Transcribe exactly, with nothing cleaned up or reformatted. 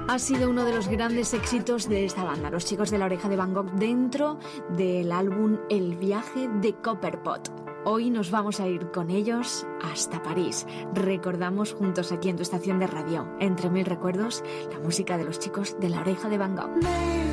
Ha sido uno de los grandes éxitos de esta banda, Los Chicos de la Oreja de Van Gogh, dentro del álbum El viaje de Copperpot. Hoy nos vamos a ir con ellos hasta París. Recordamos juntos aquí en tu estación de radio, Entre Mil Recuerdos, la música de Los Chicos de la Oreja de Van Gogh.